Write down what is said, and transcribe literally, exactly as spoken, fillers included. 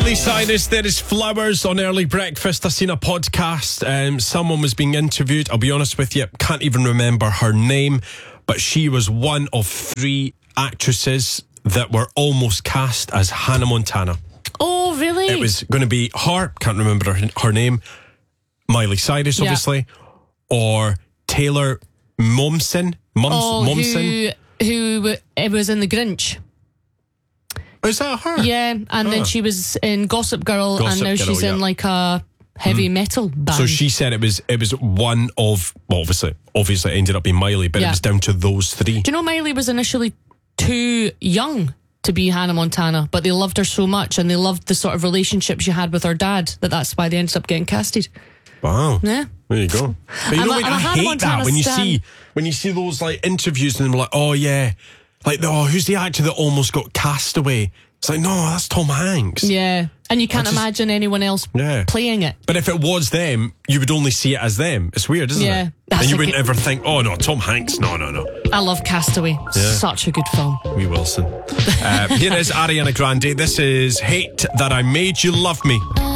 Miley Cyrus, there is flowers on Early Breakfast. I seen a podcast. Um, someone was being interviewed. I'll be honest with you, can't even remember her name, but she was one of three actresses that were almost cast as Hannah Montana. Oh, really? It was going to be her, can't remember her, her name, Miley Cyrus, Yeah. obviously, or Taylor Momsen. Mums, Oh, Momsen. who, who it was in The Grinch. Is that her? Yeah, and Ah. then she was in Gossip Girl, Gossip and now Girl, she's yeah. in like a heavy metal band. So she said it was it was one of, well, obviously, obviously it ended up being Miley, but Yeah. it was down to those three. Do you know Miley was initially too young to be Hannah Montana, but they loved her so much and they loved the sort of relationship she had with her dad that that's why they ended up getting casted. Wow. Yeah. There you go. But you I'm know a- what? I'm a I Hannah hate Montana that when you stan. see when you see those like interviews and they're like, oh yeah, like oh who's the actor that almost got cast away? It's like, no, that's Tom Hanks. Yeah, and you can't just- imagine anyone else Yeah. playing it. But if it was them, you would only see it as them. It's weird, isn't Yeah. it? That's And you a wouldn't good- ever think, oh no, Tom Hanks. No, no, no. I love Castaway. Such a good film. Wee Wilson. uh, here is Ariana Grande. This is Hate That I Made You Love Me.